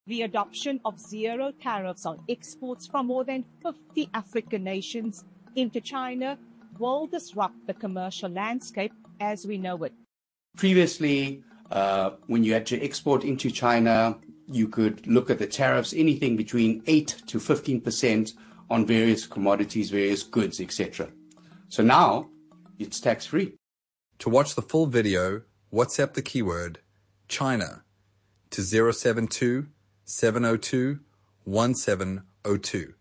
The adoption of zero tariffs on exports from more than 50 African nations into China will disrupt the commercial landscape as we know it. Previously, when you had to export into China, you could look at the tariffs, anything between 8 to 15% on various commodities, various goods, etc. So now it's tax-free. To watch the full video, WhatsApp the keyword China to 072 702 1702.